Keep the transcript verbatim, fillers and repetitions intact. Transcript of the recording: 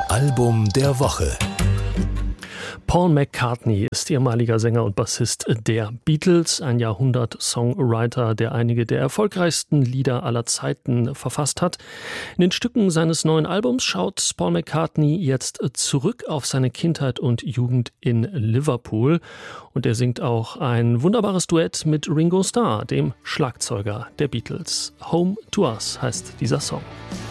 Album der Woche. Paul McCartney ist ehemaliger Sänger und Bassist der Beatles, ein Jahrhundert-Songwriter, der einige der erfolgreichsten Lieder aller Zeiten verfasst hat. In den Stücken seines neuen Albums schaut Paul McCartney jetzt zurück auf seine Kindheit und Jugend in Liverpool. Und er singt auch ein wunderbares Duett mit Ringo Starr, dem Schlagzeuger der Beatles. Home to Us heißt dieser Song.